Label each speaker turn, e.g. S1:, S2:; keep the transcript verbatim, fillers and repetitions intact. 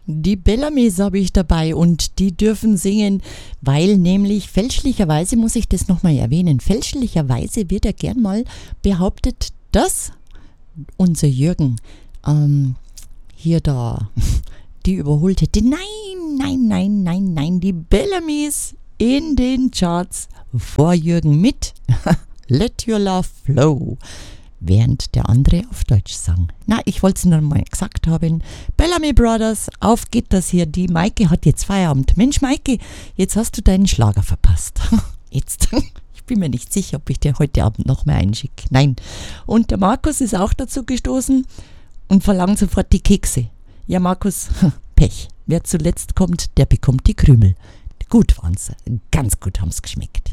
S1: Die Bellamys habe ich dabei und die dürfen singen, weil nämlich fälschlicherweise, muss ich das nochmal erwähnen, fälschlicherweise wird ja gern mal behauptet, dass unser Jürgen ähm, hier da die überholt hätte. Nein, nein, nein, nein, nein, die Bellamys in den Charts vor Jürgen mit Let Your Love Flow, während der andere auf Deutsch sang. Na, ich wollte es nur mal gesagt haben. Bellamy Brothers, auf geht das hier. Die Maike hat jetzt Feierabend. Mensch, Maike, jetzt hast du deinen Schlager verpasst. Jetzt. Ich bin mir nicht sicher, ob ich dir heute Abend noch mehr einschicke. Nein. Und der Markus ist auch dazu gestoßen und verlangt sofort die Kekse. Ja, Markus, Pech. Wer zuletzt kommt, der bekommt die Krümel. Gut waren's. Ganz gut haben's geschmeckt.